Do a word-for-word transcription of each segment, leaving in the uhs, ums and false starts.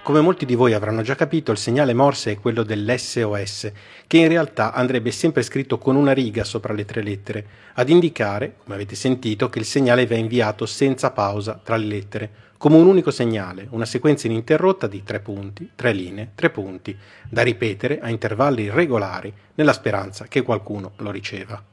Come molti di voi avranno già capito, il segnale Morse è quello dell'S O S, che in realtà andrebbe sempre scritto con una riga sopra le tre lettere, ad indicare, come avete sentito, che il segnale va inviato senza pausa tra le lettere, come un unico segnale, una sequenza ininterrotta di tre punti, tre linee, tre punti, da ripetere a intervalli regolari, nella speranza che qualcuno lo riceva.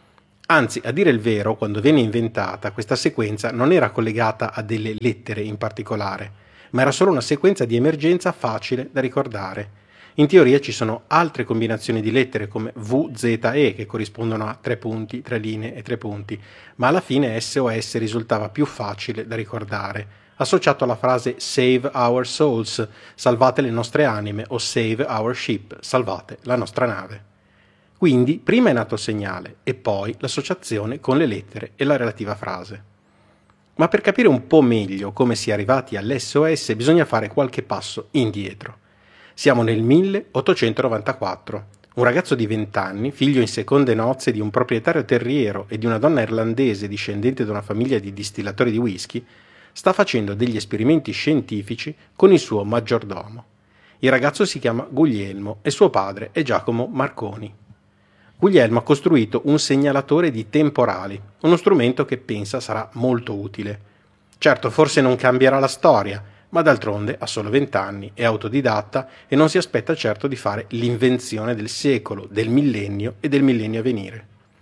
Anzi, a dire il vero, quando venne inventata, questa sequenza non era collegata a delle lettere in particolare, ma era solo una sequenza di emergenza facile da ricordare. In teoria ci sono altre combinazioni di lettere come V, Z, E che corrispondono a tre punti, tre linee e tre punti, ma alla fine S O S risultava più facile da ricordare, associato alla frase Save our souls, salvate le nostre anime, o Save our ship, salvate la nostra nave. Quindi prima è nato il segnale e poi l'associazione con le lettere e la relativa frase. Ma per capire un po' meglio come si è arrivati all'S O S bisogna fare qualche passo indietro. Siamo nel milleottocentonovantaquattro. Un ragazzo di venti anni, figlio in seconde nozze di un proprietario terriero e di una donna irlandese discendente da una famiglia di distillatori di whisky, sta facendo degli esperimenti scientifici con il suo maggiordomo. Il ragazzo si chiama Guglielmo e suo padre è Giacomo Marconi. Guglielmo ha costruito un segnalatore di temporali, uno strumento che pensa sarà molto utile. Certo, forse non cambierà la storia, ma d'altronde ha solo venti anni, è autodidatta e non si aspetta certo di fare l'invenzione del secolo, del millennio e del millennio a venire.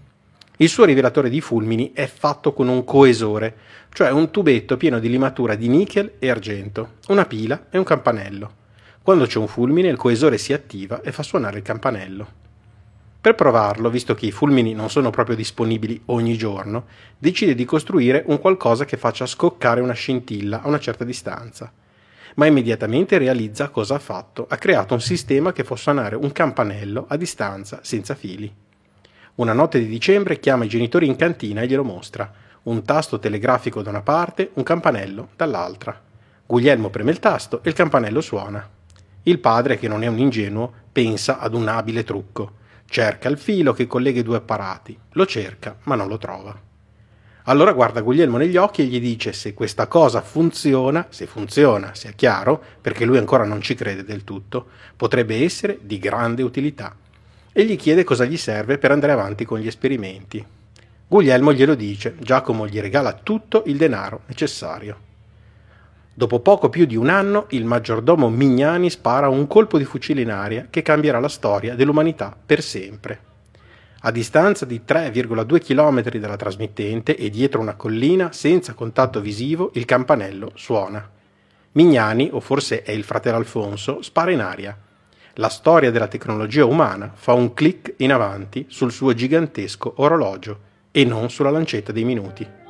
Il suo rivelatore di fulmini è fatto con un coesore, cioè un tubetto pieno di limatura di nichel e argento, una pila e un campanello. Quando c'è un fulmine il coesore si attiva e fa suonare il campanello. Per provarlo, visto che i fulmini non sono proprio disponibili ogni giorno, decide di costruire un qualcosa che faccia scoccare una scintilla a una certa distanza. Ma immediatamente realizza cosa ha fatto. Ha creato un sistema che fa suonare un campanello a distanza, senza fili. Una notte di dicembre chiama i genitori in cantina e glielo mostra. Un tasto telegrafico da una parte, un campanello dall'altra. Guglielmo preme il tasto e il campanello suona. Il padre, che non è un ingenuo, pensa ad un abile trucco. Cerca il filo che collega i due apparati, lo cerca ma non lo trova. Allora guarda Guglielmo negli occhi e gli dice se questa cosa funziona, se funziona, sia chiaro, perché lui ancora non ci crede del tutto, potrebbe essere di grande utilità. E gli chiede cosa gli serve per andare avanti con gli esperimenti. Guglielmo glielo dice, Giacomo gli regala tutto il denaro necessario. Dopo poco più di un anno, il maggiordomo Mignani spara un colpo di fucile in aria che cambierà la storia dell'umanità per sempre. A distanza di tre virgola due chilometri dalla trasmittente e dietro una collina, senza contatto visivo, il campanello suona. Mignani, o forse è il fratello Alfonso, spara in aria. La storia della tecnologia umana fa un click in avanti sul suo gigantesco orologio e non sulla lancetta dei minuti.